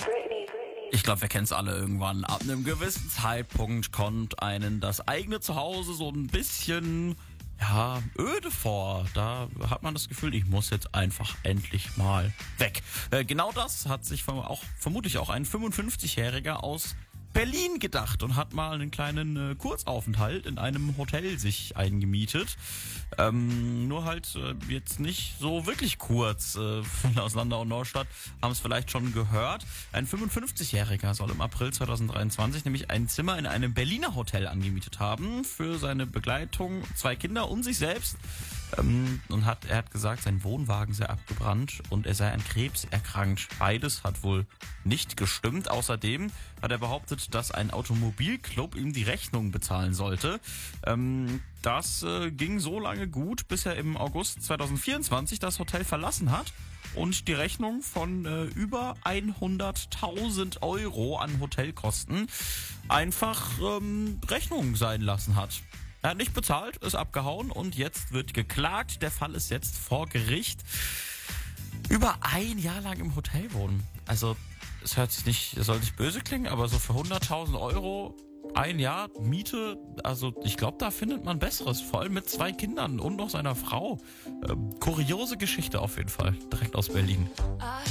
Ich glaube, wir kennen es alle irgendwann. Ab einem gewissen Zeitpunkt kommt einen das eigene Zuhause so ein bisschen, öde vor. Da hat man das Gefühl, ich muss jetzt einfach endlich mal weg. Genau das hat sich vermutlich auch ein 55-Jähriger aus Berlin gedacht und hat mal einen kleinen Kurzaufenthalt in einem Hotel sich eingemietet. Nur halt jetzt nicht so wirklich kurz. Aus Landau und Neustadt haben es vielleicht schon gehört. Ein 55-Jähriger soll im April 2023 nämlich ein Zimmer in einem Berliner Hotel angemietet haben für seine Begleitung, 2 Kinder und sich selbst. Und er hat gesagt, sein Wohnwagen sei abgebrannt und er sei an Krebs erkrankt. Beides hat wohl nicht gestimmt. Außerdem hat er behauptet, dass ein Automobilclub ihm die Rechnung bezahlen sollte. Das ging so lange gut, bis er im August 2024 das Hotel verlassen hat und die Rechnung von über 100.000 Euro an Hotelkosten einfach Rechnung sein lassen hat. Er hat nicht bezahlt, ist abgehauen und jetzt wird geklagt. Der Fall ist jetzt vor Gericht. Über ein Jahr lang im Hotel wohnen. Also, es soll nicht böse klingen, aber so für 100.000 Euro ein Jahr Miete, also ich glaube, da findet man Besseres. Vor allem mit 2 Kindern und noch seiner Frau. Kuriose Geschichte auf jeden Fall, direkt aus Berlin.